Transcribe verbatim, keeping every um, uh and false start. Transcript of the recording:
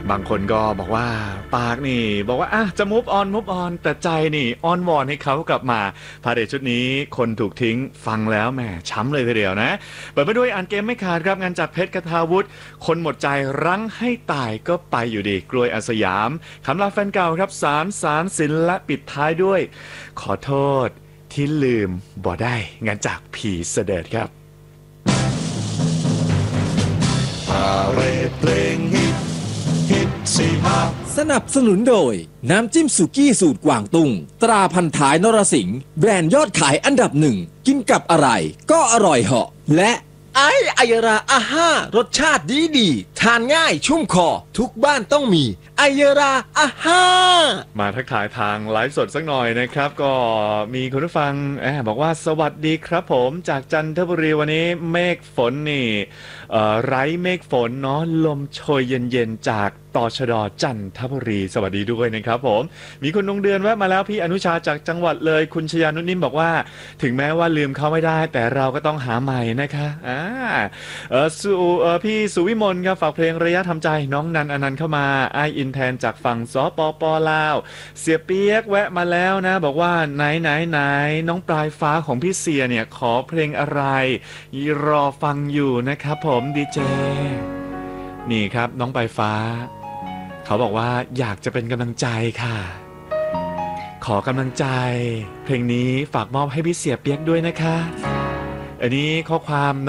บางคนก็บอกว่าปากนี่บอกว่าอ่ะจะ move on move on แต่ใจนี่อ้อนวอนให้เขากลับมาพาเดทชุดนี้คนถูกทิ้งฟังแล้วแหมช้ำเลยทีเดียวนะเปิดมาด้วยอ่านเกมไม่ขาดครับงานจากเพชรกทาวุฒิคนหมดใจรั้งให้ตายก็ไปอยู่ดีกล้วยอาสยามคำลาแฟนเก่าครับสารสารสินและปิดท้ายด้วยขอโทษที่ลืมบ่ได้งานจากผีเสด็จครับพาเรดเพลงฮิตฮิตสี่ห้าสนับสนุนโดยน้ำจิ้มสุกี้สูตรกวางตุ้งตราพันท้ายนรสิงห์แบรนด์ยอดขายอันดับหนึ่งกินกับอะไรก็อร่อยเหาะและไออายราอาห้ารสชาติดีดีทานง่ายชุ่มคอทุกบ้านต้องมีไอายราอาห้ามาทักทายทางไลฟ์สดสักหน่อยนะครับก็มีคุณผู้ฟังแอบบอกว่าสวัสดีครับผมจากจันทบุรีวันนี้เมฆฝนนี่เอ่อไร้เมฆฝนเนาะลมโชยเย็นๆจากตชดจันทบุรีสวัสดีด้วยนะครับผมมีคุณนงเดือนแวะมาแล้วพี่อนุชาจากจังหวัดเลยคุณชยานุนิ่มบอกว่าถึงแม้ว่าลืมเขาไม่ได้แต่เราก็ต้องหาใหม่นะคะอ่าเออสุเออพี่สุวิมลครับฝากเพลงระยะทำใจน้องนันอนันต์เข้ามาไออินแทนจากฝั่งสปปลาวเสียเปียกแวะมาแล้วนะบอกว่าไหนไหนไหนน้องปลายฟ้าของพี่เสียเนี่ยขอเพลงอะไรรอฟังอยู่นะครับผมดีเจนี่ครับน้องปลายฟ้าเขาบอกว่าอยากจะเป็นกำลังใจค่ะขอกำลังใจเพลงนี้ฝากมอบให้พี่เสียเปียกด้วยนะคะอันนี้ข้อความ